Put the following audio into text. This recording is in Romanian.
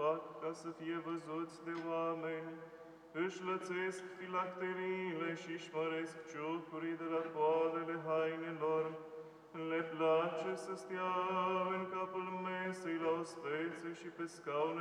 fac ca să fie văzuți de oameni, își lățesc filacteriile și-și măresc ciucurii de la poalele hainelor, le place să stea în capul mesei la ospețe și pe scaune